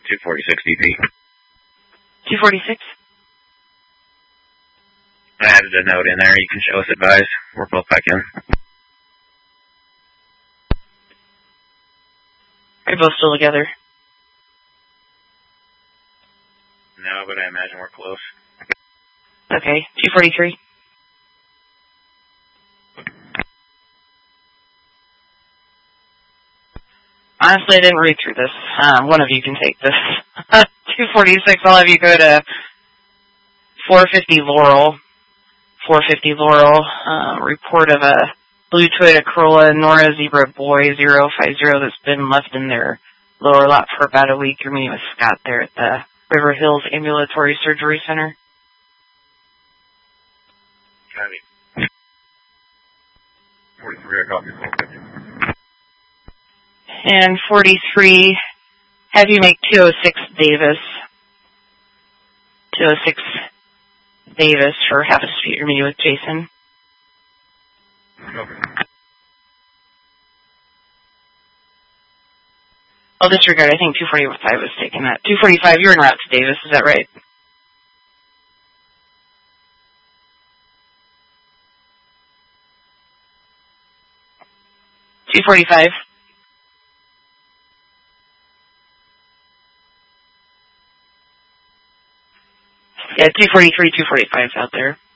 246 DP. 246? I added a note in there. You can show us advise. We're both back in. Are you both still together? No, but I imagine we're close. Okay. 243? Honestly, I didn't read through this. One of you can take this. 246, I'll have you go to 450 Laurel. 450 Laurel. Report of a blue Toyota Corolla Nora Zebra Boy 050 that's been left in their lower lot for about a week. You're meeting with Scott there at the River Hills Ambulatory Surgery Center. Copy. 43, I copy 450. And 43, have you make 206 Davis. 206 Davis for half a street. You're meeting with Jason. Okay. I'll disregard. I think 245 was taking that. 245, you're en route to Davis. Is that right? $245. Yeah, 243, 245's out there.